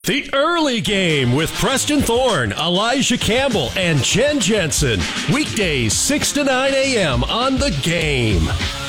The Early Game with Preston Thorne, Elijah Campbell, and Jen Jensen. Weekdays 6 to 9 a.m. on The Game.